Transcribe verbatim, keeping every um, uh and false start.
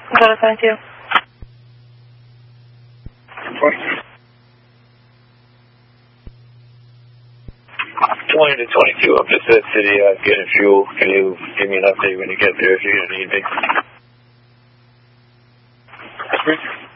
Got it, thank you. twenty to twenty-two, up to Sid City, uh, getting fuel. Can you give me an update when you get there if you're going to need me?